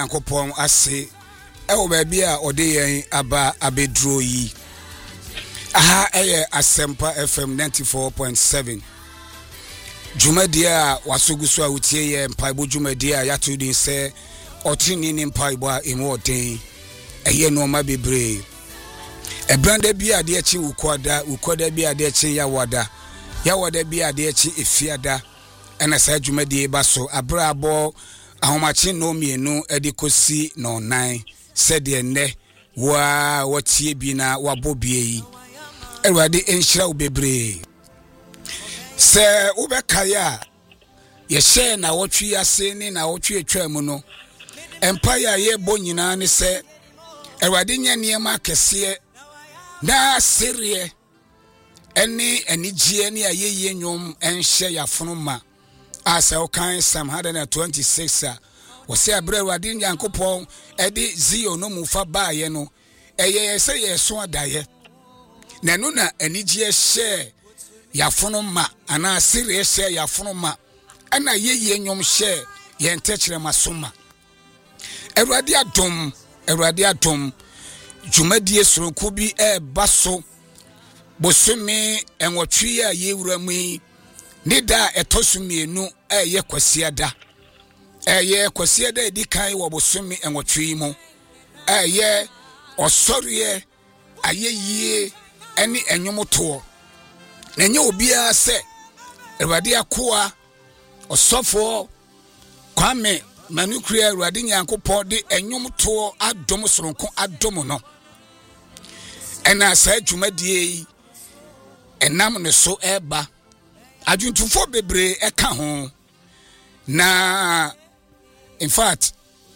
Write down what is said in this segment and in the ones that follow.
Ankopon ase ewo baabi a ode yen aba abedro yi aha eye Asempa FM 94.7 Jumadi a wasoguso a utie ye mpaibo jumadi a yatudin se otini ni mpaibo a emu oden eye no ma bebre ebrande bi ade echi ukoda bi ade echi yawada bi ade echi efiada ena sa jumadi ba so abrabo ahomachi no mienu edikosi no 9 said enne wa watie bi na wabobie yi Ewade enhira ubebre se ubekaya ye share na wotwi ase ni na wotwi atwam no empire ye bo nyina ne se Ewade nya niema kese na serie eni enigye ni ayeye nwom enhye yafonoma asa okan Psalm 126 wose abre Ewade Nyankopon edi zio no mufa baaye no eye se ye so adaye nanu na enigye hye yafonoma ana serie hye yafonoma ana yeye nwom hye ye ntechire masoma Ewade adom jumadie soronko bi baso bosome enwotwe a yewuramu ni da etosumienu ye kwasiada kwasiada edikan wo bosome enwotwe mu ye osoriye ayeyie eni enwomoto na nye obia se Ewade akoa osofo Kwame manukuri Ewade Nyankopon de enwomoto adom soronko adom no ena sa dwumadie enam ne so eba adwuntufo bebre eka ho na in fact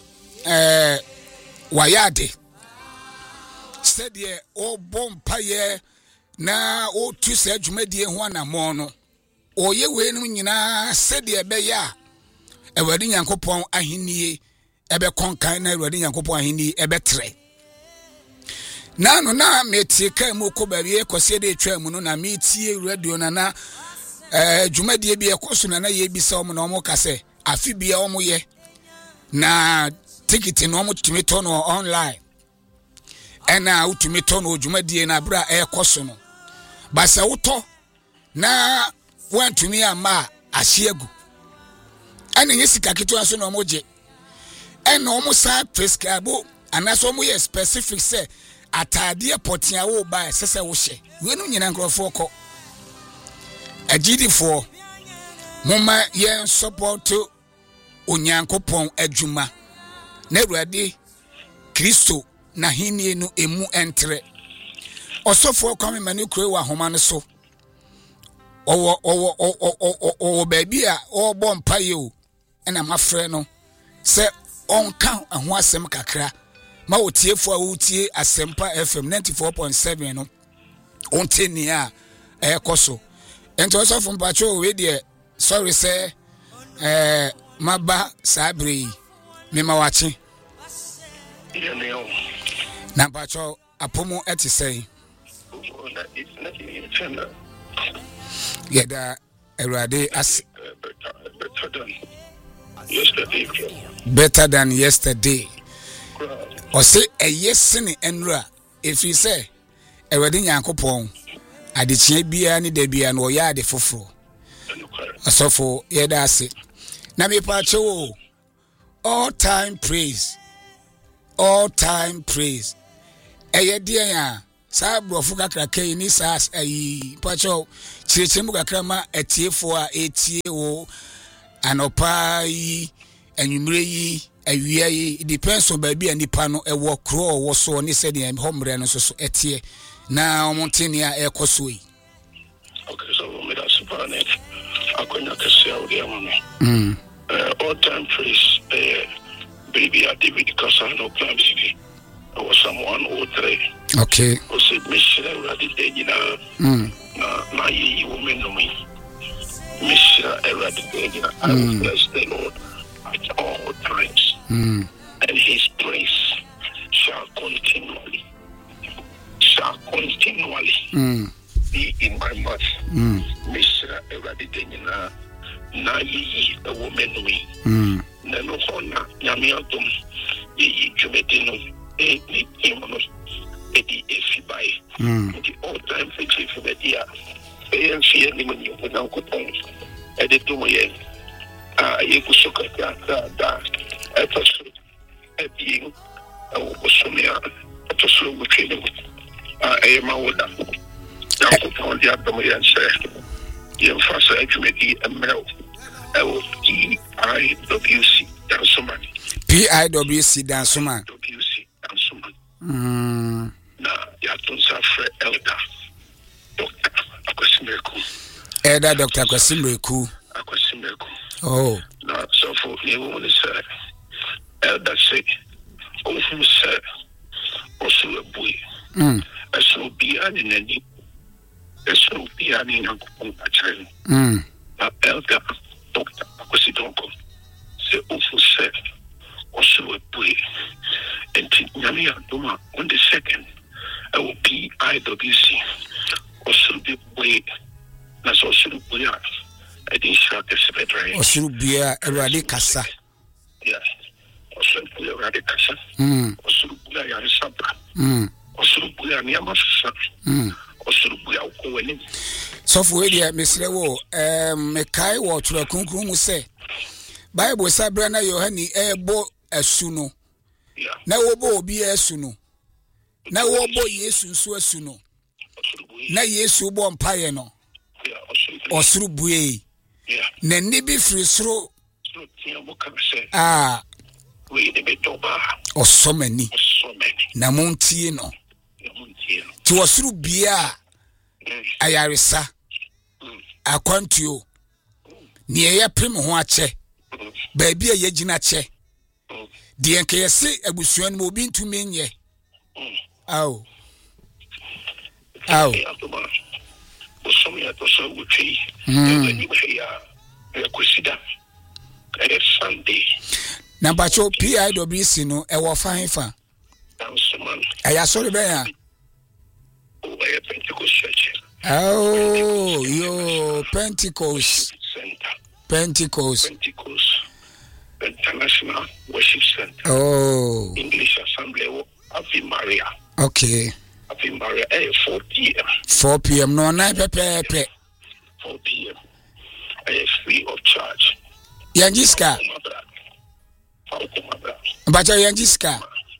wayade said ye o bompaye na o tu sa dwumadie ho anamo no oye we no nyina said ye be ya Ewade Nyankopon ahenie ebe konkan na Ewade Nyankopon ahenie ebe tre na metie kan mu ko bari kwase de twam no na metie radio na dwumadie bi ekoso na ye bisa om na om kase afi bia om ye na ticket no om tumito no online ena utumito no dwumadie na bra ekoso no basa wuto na wantumi ama ahyiegu ena yesika keto so na om je ena om sa prescribe anaso om ye specific say atade potia wo ba sese wo hye we no nyina nkrofo ko agidifo moma yen support Onyankopon adwuma na Ewade Kristo na hinie no emu entre osofo Kwame manukure wa homa no so owo baabi a obo mpaye o ena mafre no se onka ho asem kakra ma otiefo a wotie Asempa FM 94.7 no onteni a ekoso ento so from pacho we de sorry say maba sabri me ma wache na pacho apomo etisei yeda Ewade as better than yesterday or say a yes ni enra if you say Ewade Nyankopon adechie bia ni da bia no ya de foforo asofo yeda ase na me pa chewo all time praise eyedie ya sa brofu kakra kai ni sa ayi pa chewo chirechemu kakra ma etiefo a etie wo anopa yi anwumre yi awia yi it depends on baby anipa no ewo kro wo so ni se de homre no so etie na omonteni a ekoso yi okay so me da supernet akonya kase awde amame all time praise baby a David Kasa no plan city or someone or three okay o se mishra Ewade de nyina na yi women no me mishra Ewade de nyina I will bless the Lord at all times and his praise shall continually be in my mouth. Mishra Ewade de nyina na yi a woman we. Nano hona nyamiatum ye Jumetino, a Timonos, Eddie Efibai, the old time fixing for the year. And see any when you put Uncle Pons at the Dumoyen. Yebusuka, at us, at being a Sumia, at a slow training. I am a woman. Uncle Pons, the Dumoyen said, the Fasa Committee and Mel. PIWC Dansuman. PIWC Dansuman. WC Dansuman. Now, Yatunsa Fred Elder. Dr. Akwasimeku. Elder Dr. Akwasimeku. Oh. Now, so for you want to say, Elder say, Ofu say, also a boy. As no beyond in any, as no beyond in a child. Now, Elder. Dr. Akwasimeku say Ofu said also a boy and Nyamia Duma on the second I will be IWC also the boy that's also the boy I didn't shout the secretary also be a radicasa yeah also be a radicasa also be a yarisapa also be a Niamasa also be a Kowani. So for wedia Mr. Wo mekai wo tro kunkun mu se Bible sabra na Yohani ebo asu no na wo bo obi asu no na wo bo Yesu nso asu no na Yesu bo mpaye no osuru buye na ni bi firi soro we de betoba osomani na montie no ti osuru bia ayaresa akwantuo ni eya prim ho ache ba bia ye gina che de nke yesi abusuan mo bi ntumi nye aw osomia to so wuti ni ya kwesida Sunday na bacho PIWC no e wo fa hefa aya sorry be ya oh, yo, Pentecost International Worship Center. Oh, English Assembly Ave Maria. Okay. Ave Maria 4 p.m. 4 p.m. No, 9 pepe. 4 p.m. Free of charge. Yanjiska. Bacha Yanjiska.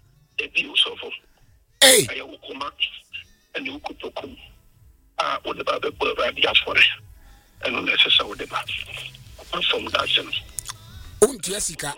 Hey. And you could talk what about the bird idea for it and unnecessary with the back. Apart from that, Jessica.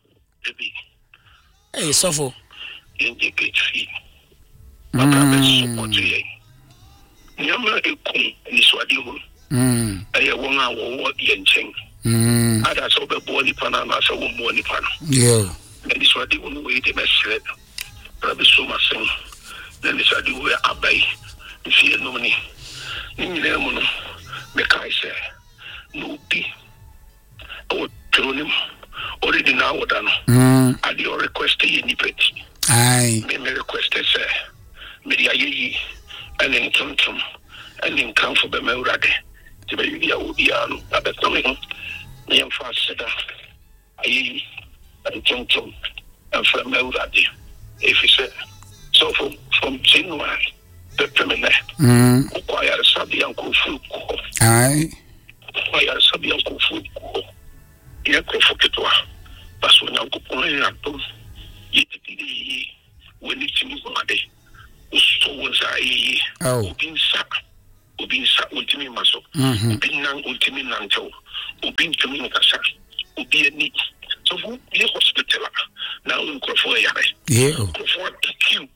Hey, Sofo. Indicate fee. Support you. Yama Ekum and Swadi. I won't know what the engine. Others of the body panana, so one body pan. Yeah. And this what they won't wait the message. Rabbi Suma sing. Then this I do where I buy. If you know me. Nimuno, Mekaise, no be. Oh, Tronim, already now done. I do request a nipet. Aye, may request a say, Media ye, and in Tontum, and in come for the Melrade. The baby will be on at the coming. Me and fast said, Aye, and Tontum, and for Melrade. If he said, so from January. The permanent. Acquire Sabian Kufu. Aye. Acquire Sabian Kufu. Yakofuketua. That's when Uncle Poyan yet when it's in Made. So was I. Oh. Ubin Sak ultimi maso. Ubin Nang ultimi Nanto. Ubin Tuminasa. Ubi ni. So who be hospital now in Crofoya. Yeah. Crofoya Q.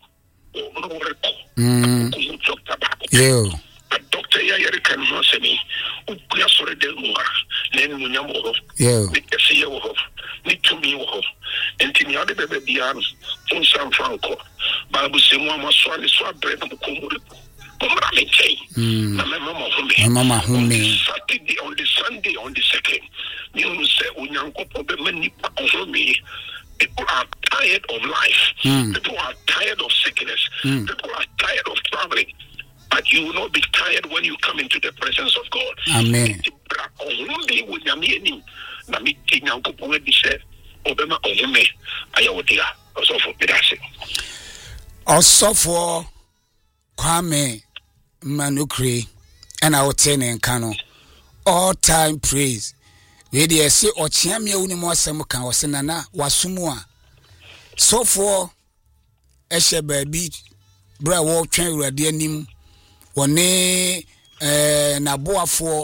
Yeah. A doctor Yari can answer me. Upyasore de Lua, Len Munyamo, yeah. Nicasio, Nitumio, and Tiniade Bebian, from San Franco. Babu Simama Swami Swab bread of Kumuru. Mama Humi. Saturday on the Sunday on the second. You say, Unyanko, many over me. People are tired of life. People are tired of sickness. People are tired of traveling. But you will not be tired when you come into the presence of God. Amen. Osofo Bedase. Osofo Kwame Manukre and our ten and Kano. All time praise. We dey say Ochiamia Unimo Samuka was Nana Wasumua. So for Eshe baby bra wo twen urade anim wone naboa for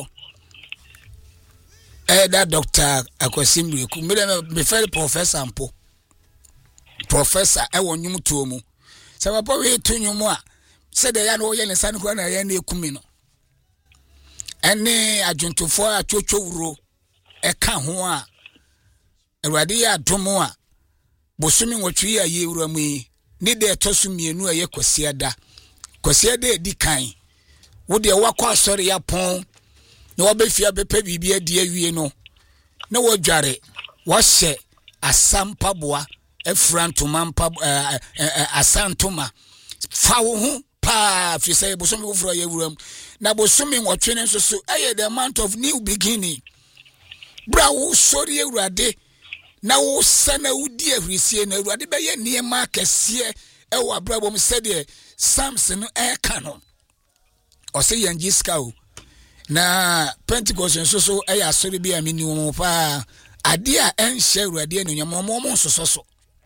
that doctor Akosimri ku me fel professor ampo professor e wonwum to mu se papa we to nwum a se de ya no ye ne san ko na ya na ekumi no ene adwontofo atwotwowuro e ka ho a urade ya domo a bosumi nwotwe ya ye wuramu yi ni de etosu mienu aye kwasiada edi kan wo de wakọ asori ya pon na wo be fia bepe bibia adi awie no na wo dware wo hye asampa boa efrantoma mpa asantoma fa wo hu pa fi say bosumi wo fro ye wuram na bosumi nwotwe ne so aye the month of new beginning bra wo sori ewurade na wo sana wudi ahrisie na awurade be ye niema akese e wo abrabom sede Samson e kano o se yangiska o na Pentecost so e ya sori bi amini wo pa ade a enhye awurade anu nyamomom sososo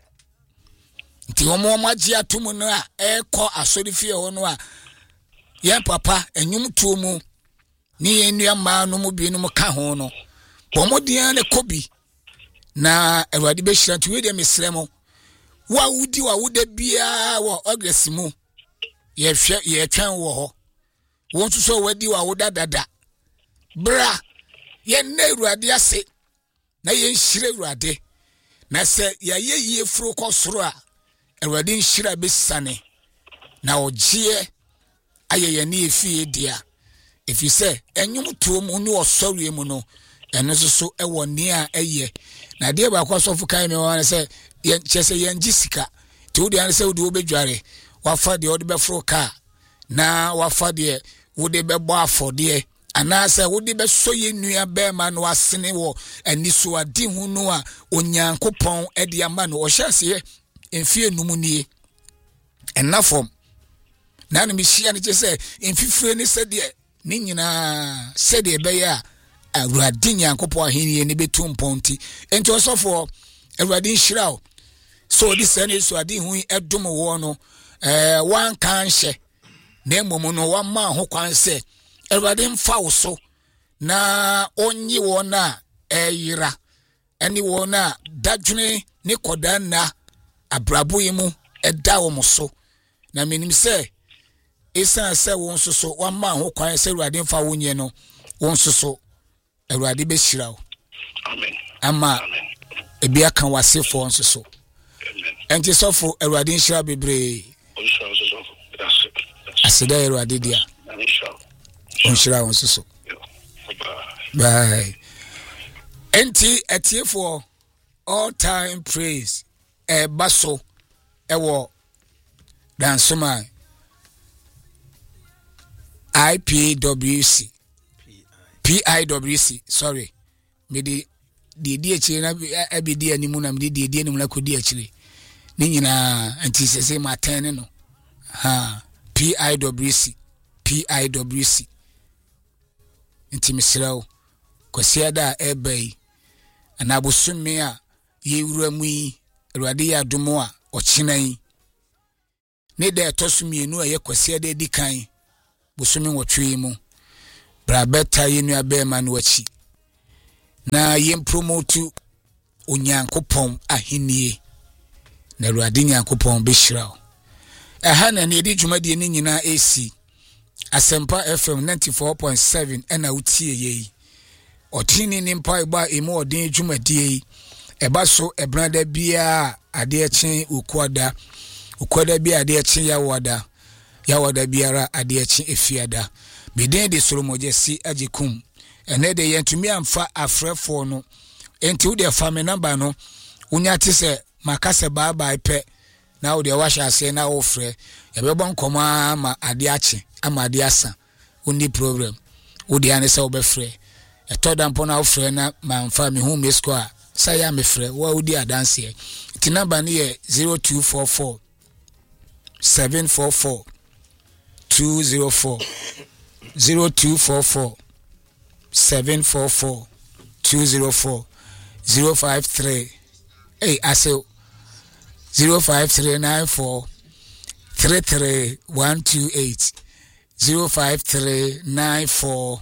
nti omom agi atomu no a e kọ asori fie ho no a ye papa enyum tuo mu ni enua ma no mu bi no ka ho no pomodian ne kobi na awurade be hira tuwe de mesremo wa wudi wa wuda bia wo agresimu ye twen wo ho won so wadi wa wuda dada bra ye na awurade ase na ye nhire awurade na se ya ye yie furu kosoro a awurade nhira be sane na ogie ayeye na efie dia efise enyum tuo mu ni osori mu no eno so ewo ni a eye na de ba kwasofu kan me wan se ye chese ye ngisika to de an se wo de obedware wafa de ode be fro ka na wafa de wo de be bo afode ana se wo de be so ye nua be ma no asene wo ani so adi hu no a onyankopon e de ama no o hyase enfie numu nie enafom na no mi hia ne chese enfifire ne se de ni nyina se de be ya awurade nyankopon ahenie ne betu mponti enti osofo awurade nhira so di sene so adi hu edom wo no wan kan hye na mmom no wa ma ho kwan se awurade mfa wo so na onyi wo na eyira eni wo na dadwene ne koda na abrabo yimu eda wo mo so na menim se esan se wo nso so wa ma ho kwan se awurade mfa wo nye no wo nso so awurade be hira wo amen ama ebia kan wase fo nso so amen enti sofo awurade hira bebre aseda awurade dia onhira nso so bye enti etiefo all time praise baso ewo dansoma PIWC sorry me di achire na abedi animu na me di animu na kodi achire ni nyina anti sese ma ten no ha PIWC inti misrawo kwasiada ebai ana bosumme a ye wuramu yi awurade ya domo a ochinan ne da etosumienu a ye kwasiada edikan bosumme wotwe mu bra beta yenu abema no achi na yem promote onyankopon ahenie na awurade nyankopon be hira ehana ne edi dwumade ni nyina AC Asempa FM 94.7 ena utie ye otini ni mpa egba emu odin dwumade yi eba so ebrada bia ade echen ukwada bia ade echen yawada biara ade echen efiada biden de solomoje si ajikum ene de yentumi amfa afrefo no enti wo de fame number no unya ti se makase bye pe na wo de washa ase na wo frɛ yɛbɛbɔ nkɔma ma ade ache ama ade asa undi program wo de ane sɛ wo bɛfrɛ ɛtɔda mpo na wo frɛ na mamfa me hu mesko a sɛ ya me frɛ wo di adanse number near 0244 744 204 0244 744 204 053 hey I say 05394 33128 05394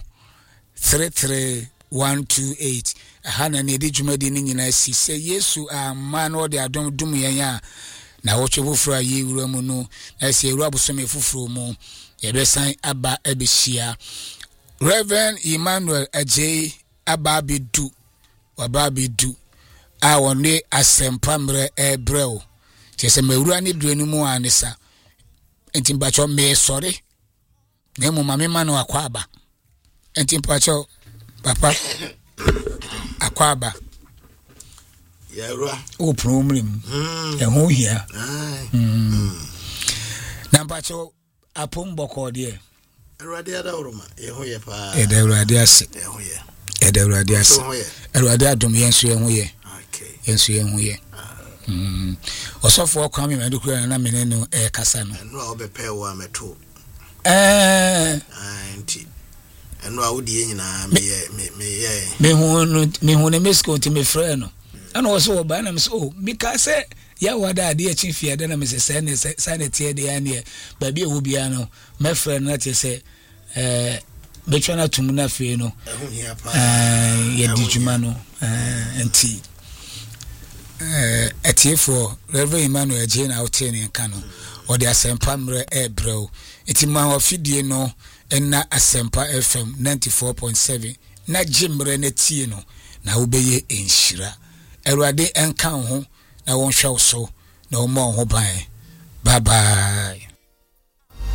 33128 hana ne di dwumadi ni nyina si se Yesu amma no de adom dum yanya na woche fufura yi wura mu no na se wura bosome fufuro mu ye be san aba ebehia Reverend Emmanuel Ajay Ababidu Wababidu a wonne asempa mre ebreo tese mewura ni duanu mu anisa enti mpacho me sorry na mu mame ma no akwaba enti mpacho papa akwaba yara o problem ho hia na mpacho apomboko de Erade adawroma yeho ye pa Erade ase yeho ye Erade ase Erade adom yenso yeho ye okay yenso yeho ye osofo kwame mandukura na mene no kasa no eno a obepe wa meto anti eno a wodi nyina me hu ne mesko ti me frɛ no ana wo so ba na me so mi ka se ya wada ade a chifia da na me se sanete de ya ne ba bi e wo bia no me frɛ no te se betwa na tum na fe no ya di djuma no anti etiefo Reverend Emmanuel Ajay na hotel ne kano o de asempa mre ebreo eti ma ofidie no na asempa FM 94.7 na jimre na tie no na wobeye enhira Erade enka ho na won hwe so na wo mo ho ban bye bye.